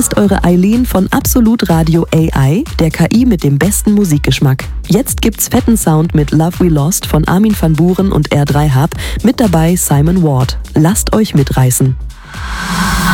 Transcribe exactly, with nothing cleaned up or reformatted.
ist eure Eileen von Absolut Radio A I, der K I mit dem besten Musikgeschmack. Jetzt gibt's fetten Sound mit Love We Lost von Armin van Buuren und R drei Hub, mit dabei Simon Ward. Lasst euch mitreißen.